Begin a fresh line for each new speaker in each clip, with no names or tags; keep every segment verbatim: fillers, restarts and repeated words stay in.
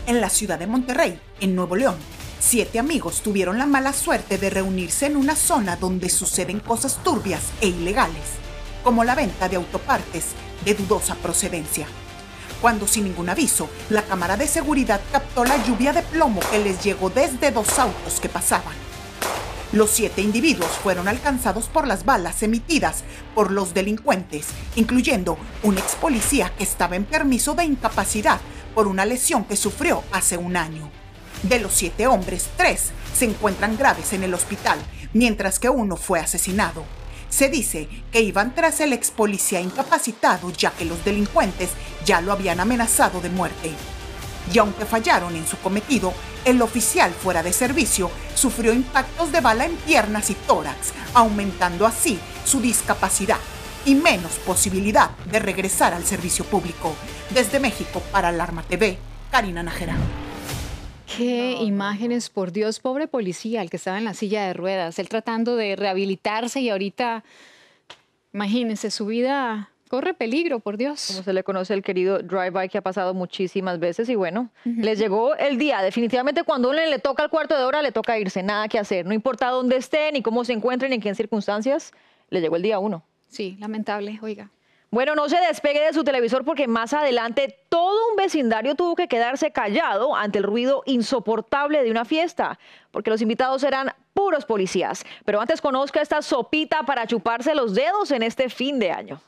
En la ciudad de Monterrey, en Nuevo León, siete amigos tuvieron la mala suerte de reunirse en una zona donde suceden cosas turbias e ilegales, como la venta de autopartes de dudosa procedencia. Cuando sin ningún aviso, la cámara de seguridad captó la lluvia de plomo que les llegó desde dos autos que pasaban. Los siete individuos fueron alcanzados por las balas emitidas por los delincuentes, incluyendo un ex policía que estaba en permiso de incapacidad por una lesión que sufrió hace un año. De los siete hombres, tres se encuentran graves en el hospital, mientras que uno fue asesinado. Se dice que iban tras el ex policía incapacitado, ya que los delincuentes ya lo habían amenazado de muerte. Y aunque fallaron en su cometido, el oficial fuera de servicio sufrió impactos de bala en piernas y tórax, aumentando así su discapacidad y menos posibilidad de regresar al servicio público. Desde México, para Alarma T V, Karina Nájera.
Qué imágenes, por Dios, pobre policía, el que estaba en la silla de ruedas, él tratando de rehabilitarse y ahorita, imagínense, su vida corre peligro, por Dios.
Como se le conoce el querido drive-by que ha pasado muchísimas veces y bueno, uh-huh. les llegó el día. Definitivamente cuando a uno le toca el cuarto de hora, le toca irse, nada que hacer. No importa dónde estén, ni cómo se encuentren, ni en qué circunstancias, le llegó el día a uno.
Sí, lamentable, oiga.
Bueno, no se despegue de su televisor porque más adelante todo un vecindario tuvo que quedarse callado ante el ruido insoportable de una fiesta, porque los invitados eran puros policías. Pero antes conozca esta sopita para chuparse los dedos en este fin de año.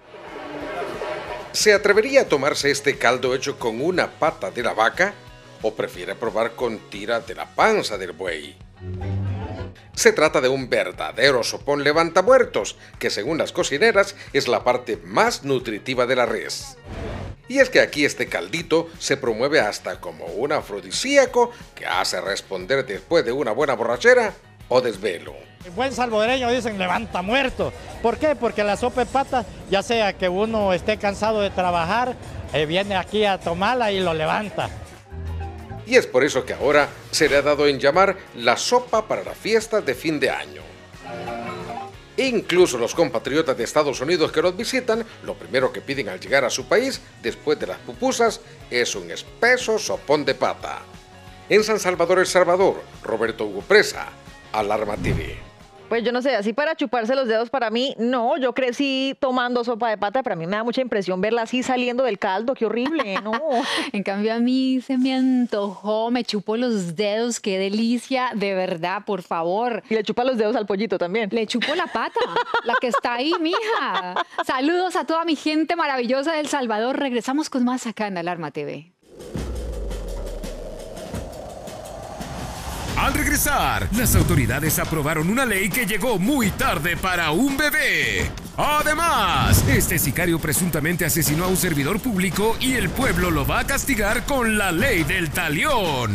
¿Se atrevería a tomarse este caldo hecho con una pata de la vaca o prefiere probar con tira de la panza del buey? Se trata de un verdadero sopón levantamuertos, que según las cocineras es la parte más nutritiva de la res. Y es que aquí este caldito se promueve hasta como un afrodisíaco que hace responder después de una buena borrachera o desvelo.
El buen salvadoreño dicen levanta muerto. ¿Por qué? Porque la sopa de pata, ya sea que uno esté cansado de trabajar, eh, viene aquí a tomarla y lo levanta.
Y es por eso que ahora se le ha dado en llamar la sopa para las fiestas de fin de año. Incluso los compatriotas de Estados Unidos que los visitan, lo primero que piden al llegar a su país, después de las pupusas, es un espeso sopón de pata. En San Salvador, El Salvador, Roberto Hugo Presa, Alarma T V.
Pues yo no sé, así para chuparse los dedos para mí, no, yo crecí tomando sopa de pata, para mí me da mucha impresión verla así saliendo del caldo, qué horrible, no.
En cambio a mí se me antojó, me chupó los dedos, qué delicia, de verdad, por favor.
Y le chupa los dedos al pollito también.
Le chupo la pata, la que está ahí, mija. Saludos a toda mi gente maravillosa de El Salvador, regresamos con más acá en Alarma T V.
Al regresar, las autoridades aprobaron una ley que llegó muy tarde para un bebé. Además, este sicario presuntamente asesinó a un servidor público y el pueblo lo va a castigar con la ley del talión.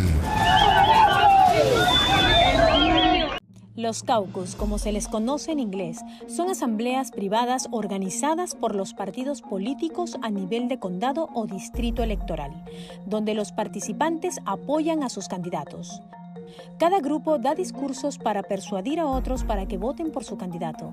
Los caucus, como se les conoce en inglés, son asambleas privadas organizadas por los partidos políticos a nivel de condado o distrito electoral, donde los participantes apoyan a sus candidatos. Cada grupo da discursos para persuadir a otros para que voten por su candidato.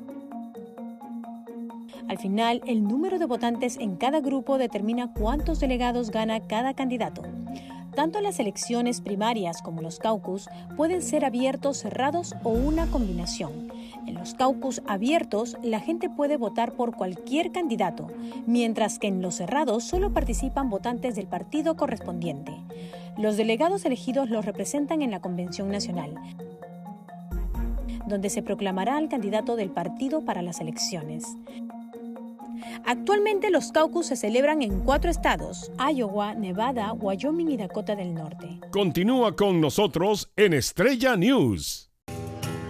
Al final, el número de votantes en cada grupo determina cuántos delegados gana cada candidato. Tanto las elecciones primarias como los caucus pueden ser abiertos, cerrados o una combinación. En los caucus abiertos, la gente puede votar por cualquier candidato, mientras que en los cerrados solo participan votantes del partido correspondiente. Los delegados elegidos los representan en la Convención Nacional, donde se proclamará al candidato del partido para las elecciones. Actualmente los caucus se celebran en cuatro estados: Iowa, Nevada, Wyoming y Dakota del Norte.
Continúa con nosotros en Estrella News.